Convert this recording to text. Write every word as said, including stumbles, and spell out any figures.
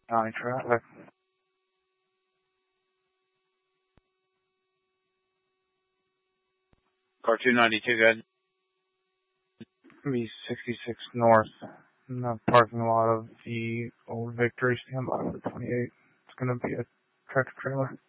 County traffic. Car two ninety-two, good. B sixty-six north in the parking lot of the old Victory. Stand by for twenty-eight. It's going to be a tractor trailer.